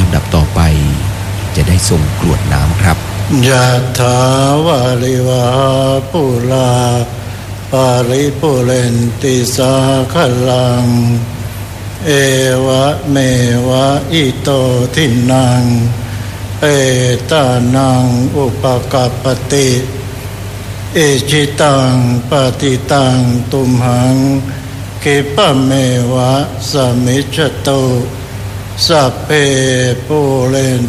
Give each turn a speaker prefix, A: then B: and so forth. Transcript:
A: ำดับต่อไปจะได้ทรงกรวดน้ำครับ
B: ยะถาวาริวหาปุราปาริปุเรนติสาคลังเอวะเมวะอิโตทินังเอตานังอุปกัปปติเอจิตังปฏิตังตุมหังคิปะเมวะสมิจจตุสัพเพปุเรน